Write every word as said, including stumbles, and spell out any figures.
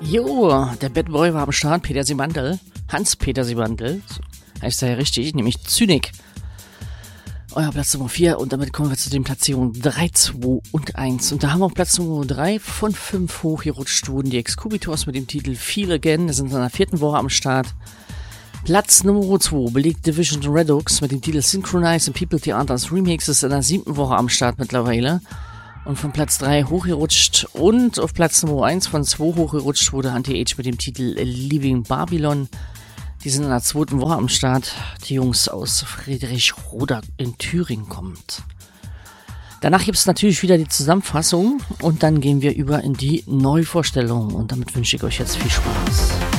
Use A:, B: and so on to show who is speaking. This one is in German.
A: Jo, der Bad Boy war am Start, Peter Simandl. Hans-Peter Simandl, so heißt er ja richtig, nämlich Zynik. Euer Platz Nummer vier und damit kommen wir zu den Platzierungen drei, zwei und eins. Und da haben wir auf Platz Nummer drei von fünf hochgerutscht wurden die Excubitors mit dem Titel Feel Again. Das sind in der vierten Woche am Start. Platz Nummer zwei belegt Division Redux mit dem Titel Synchronize and People Theaters Remix. Das ist in der siebten Woche am Start mittlerweile. Und von Platz drei hochgerutscht und auf Platz Nummer eins von zwei hochgerutscht wurde Anti-Age mit dem Titel Leaving Babylon. Die sind in der zweiten Woche am Start. Die Jungs aus Friedrichroda in Thüringen kommt. Danach gibt es natürlich wieder die Zusammenfassung und dann gehen wir über in die Neuvorstellung. Und damit wünsche ich euch jetzt viel Spaß.